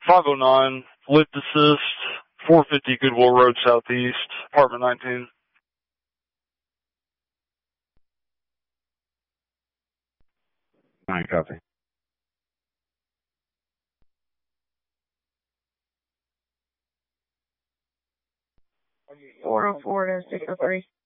509, lift assist, 450 Goodwill Road Southeast, apartment 19. Fine, copy. 404 to 603.